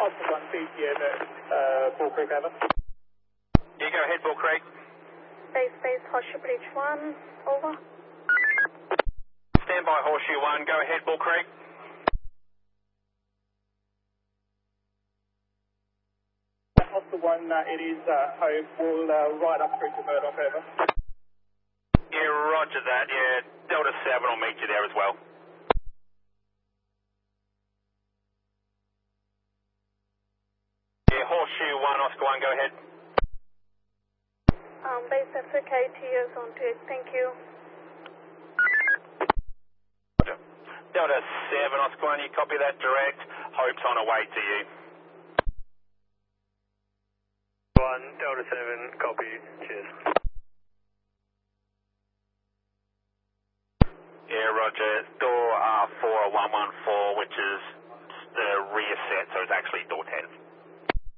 Alpha 1 BTM at Bull Creek, over. Yeah, go ahead, Bull Creek. Base Horseshoe Bridge 1, over. Stand by Horseshoe 1, go ahead, Bull Creek. Alpha 1, it is Hope. We'll ride up through to Murdoch, over. Yeah, roger that. Yeah, Delta 7 will meet you there as well. Yeah, Horseshoe 1, Oscar 1, go ahead. Base FK TS on 2, thank you. Roger. Delta 7, Oscar 1, you copy that direct. Hope's on her way to you. 1, Delta 7, copy, cheers. Yeah, roger. Door R4114, which is the rear set, so it's actually door